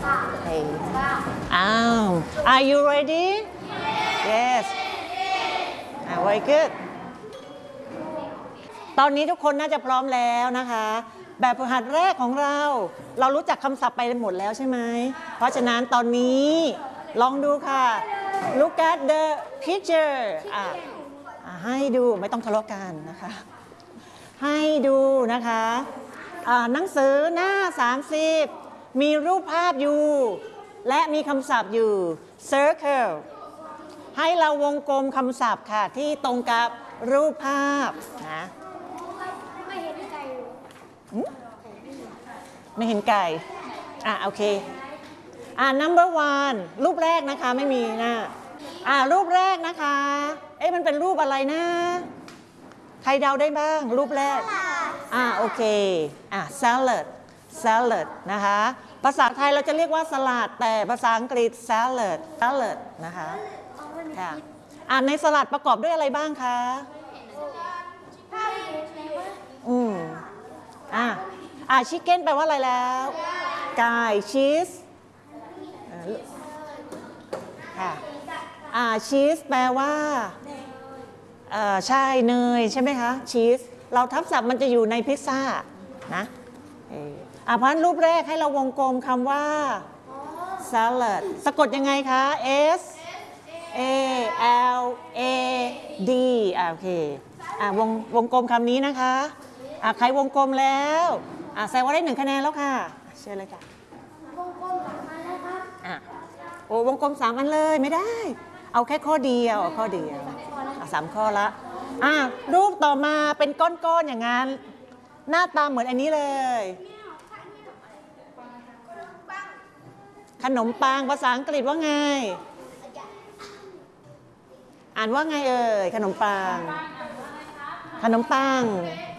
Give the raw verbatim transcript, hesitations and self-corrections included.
Okay. อ้าว Are you ready? Yes. Ah, very good. ตอนนี้ทุกคนน่าจะพร้อมแล้วนะคะ แบบฝึกหัดแรกของเรา เรารู้จักคำศัพท์ไปหมดแล้วใช่ไหม เพราะฉะนั้นตอนนี้ลองดูค่ะ Look at the picture อ่ะให้ดูไม่ต้องทะเลาะกันนะคะ ให้ดูนะคะหนังสือหน้าสามสิบมีรูปภาพอยู่ และมีคำศัพท์อยู่ circle ให้เราวงกลมคำศัพท์ค่ะที่ตรงกับรูปภาพนะไม่เห็นไก่ไม่เห็นไก่อ่ะโอเคอ่ะ number one รูปแรกนะคะไม่มีนะอ่ะรูปแรกนะคะเอ๊ะมันเป็นรูปอะไรนะใครเดาได้บ้างรูปแรกอ่าโอเคอ่า salad salad นะคะภาษาไทยเราจะเรียกว่าสลัดแต่ภาษาอังกฤษ salad salad นะคะค่ะอ่าในสลัดประกอบด้วยอะไรบ้างคะอืมอ่าอ่าชิคเก้นแปลว่าอะไรแล้วไก่ชีสค่ะอ่าชีสแปลว่าอ่าใช่เนยใช่ไหมคะชีสเราทับศัพท์มันจะอยู่ในพิซซ่านะอ่าเพราะรูปแรกให้เราวงกลมคำว่า salad สะกดยังไงคะ S A L A D อ่าโอเคอ่าวงวงกลมคำนี้นะคะอ่าใครวงกลมแล้วอ่าแสดงว่าได้หนึ่งคะแนนแล้วค่ะเชิญเลยค่ะวงกลมสามอันแล้วครับอ่าโอ้วงกลมสามอันเลยไม่ได้เอาแค่ข้อเดียวข้อเดียวสามข้อละอ่ะรูปต่อมาเป็นก้อนๆอย่างนั้นหน้าตาเหมือนอันนี้เลยขนมปังภาษาอังกฤษว่าไงอ่านว่าไงเอ่ยขนมปังขนมปัง